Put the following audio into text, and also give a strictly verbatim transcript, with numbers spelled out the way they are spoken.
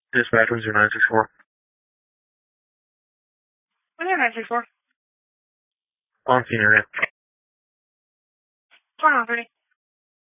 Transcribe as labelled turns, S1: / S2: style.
S1: Dispatch one zero nine six four.
S2: one zero nine six four.
S1: On scene area.
S2: Turn on thirty.